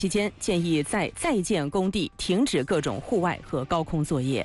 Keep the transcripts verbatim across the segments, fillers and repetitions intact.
期间建议在在建工地停止各种户外和高空作业。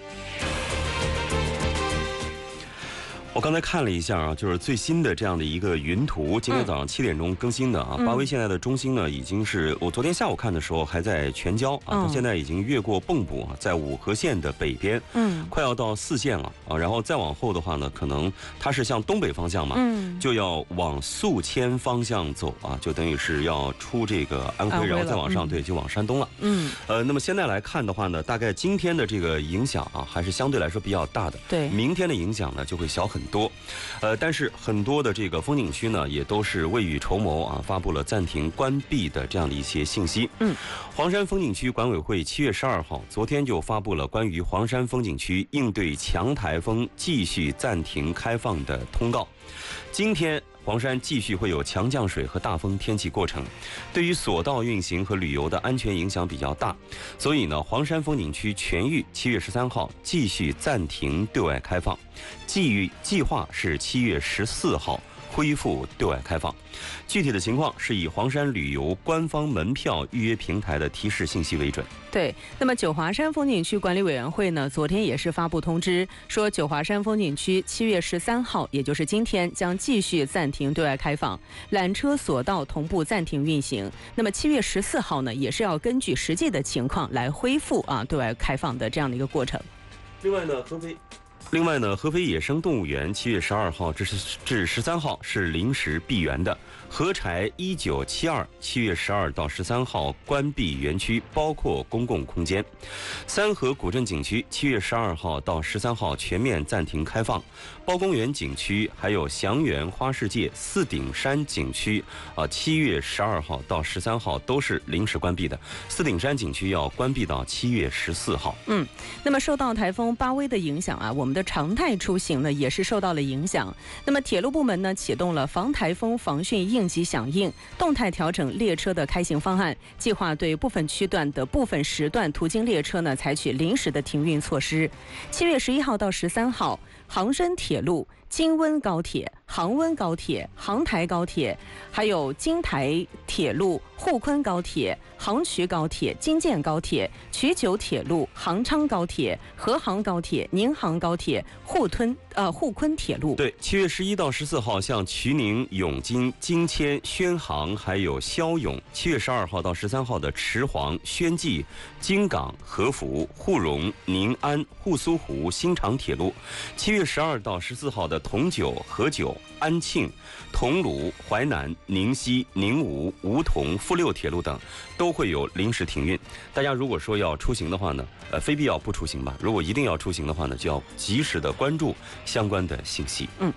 我刚才看了一下啊，就是最新的这样的一个云图，今天早上七点钟更新的啊。 嗯、 八威现在的中心呢，已经是我昨天下午看的时候还在全郊啊，它、嗯、现在已经越过蚌埠啊，在五河县的北边，嗯，快要到四县了啊。然后再往后的话呢，可能它是向东北方向嘛，嗯，就要往宿迁方向走啊，就等于是要出这个安徽，然后再往上，嗯、对，就往山东了，嗯，呃，那么现在来看的话呢，大概今天的这个影响啊，还是相对来说比较大的， 对， 明天的影响呢就会小很多。多，呃，但是很多的这个风景区呢，也都是未雨绸缪啊，发布了暂停关闭的这样的一些信息。嗯，黄山风景区管委会七月十二号，昨天就发布了关于黄山风景区应对强台风继续暂停开放的通告。今天黄山继续会有强降水和大风天气过程，对于索道运行和旅游的安全影响比较大，所以呢，黄山风景区全域七月十三号继续暂停对外开放，计计划是七月十四号恢复对外开放。具体的情况是以黄山旅游官方门票预约平台的提示信息为准。 对，那么九华山风景区管理委员会呢，昨天也是发布通知，说九华山风景区七月十三号，也就是今天将继续暂停对外开放，缆车索道同步暂停运行。那么七月十四号呢，也是要根据实际的情况来恢复啊对外开放的这样的一个过程。 另外呢，合肥。另外呢，合肥野生动物园七月十二号至至十三号是临时闭园的。合柴一九七二七月十二到十三号关闭园区，包括公共空间。三河古镇景区七月十二号到十三号全面暂停开放。包公园景区还有祥园花世界、四顶山景区啊，七月十二号到十三号都是临时关闭的。四顶山景区要关闭到七月十四号。 嗯，那么受到台风巴威的影响啊，我们的常态出行呢也是受到了影响。那么铁路部门呢启动了防台风防汛应急响应，动态调整列车的开行方案，计划对部分区段的部分时段途经列车呢采取临时的停运措施。七月十一号到十三号，杭深铁路、京温高铁、杭温高铁、杭台高铁，还有京台铁路、沪昆高铁、杭衢高铁、京建高铁、衢九铁路、杭昌高铁、合杭高铁、宁杭高铁、沪吞呃沪昆铁路。 对，七月十一到十四号，像衢宁、永金、京迁、宣杭还有肖勇；七月十二号到十三号的池黄、宣济、京港、合府、沪蓉、宁安、沪苏湖、新长铁路；七月十二到十四号的同九、合九、安庆、桐庐、淮南、宁西、宁吴、梧桐、富六铁路等都会有临时停运。大家如果说要出行的话呢，呃，非必要不出行吧。如果一定要出行的话呢，就要及时的关注相关的信息。 嗯。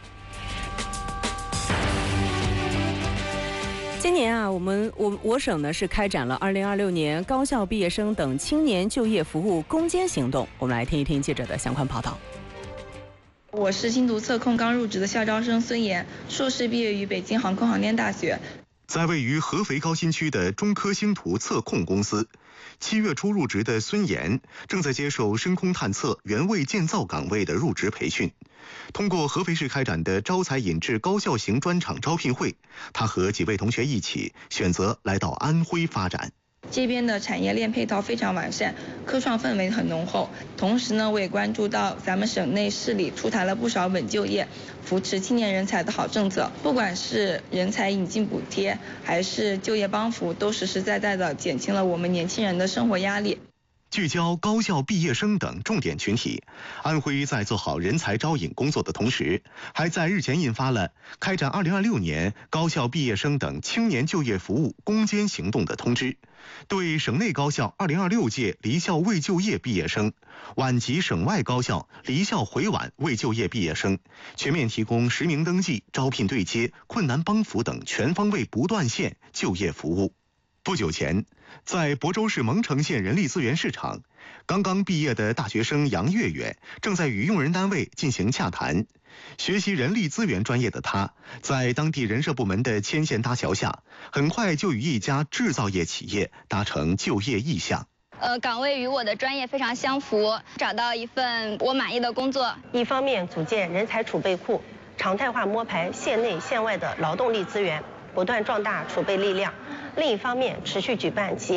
今年啊，我们我我省呢是开展了二零二六年高校毕业生等青年就业服务攻坚行动。我们来听一听记者的相关报道。 我是新读测控刚入职的校招生孙岩，硕士毕业于北京航空航天大学。 在位于合肥高新区的中科星图测控公司，七月初入职的孙岩正在接受深空探测原位建造岗位的入职培训。通过合肥市开展的招才引智高校型专场招聘会，他和几位同学一起选择来到安徽发展。 这边的产业链配套非常完善，科创氛围很浓厚。同时呢，我也关注到咱们省内市里出台了不少稳就业、扶持青年人才的好政策，不管是人才引进补贴，还是就业帮扶，都实实在在的减轻了我们年轻人的生活压力。 聚焦高校毕业生等重点群体，安徽在做好人才招引工作的同时，还在日前印发了开展二零二六年高校毕业生等青年就业服务攻坚行动的通知，对省内高校二零二六届离校未就业毕业生、皖级省外高校离校回皖未就业毕业生全面提供实名登记、招聘对接、困难帮扶等全方位不断线就业服务。不久前，在亳州市蒙城县人力资源市场，刚刚毕业的大学生杨月月正在与用人单位进行洽谈。学习人力资源专业的他，在当地人社部门的牵线搭桥下，很快就与一家制造业企业达成就业意向。 呃，岗位与我的专业非常相符，找到一份我满意的工作。 一方面组建人才储备库，常态化摸排县内县外的劳动力资源，不断壮大储备力量； 另一方面，持续举办企业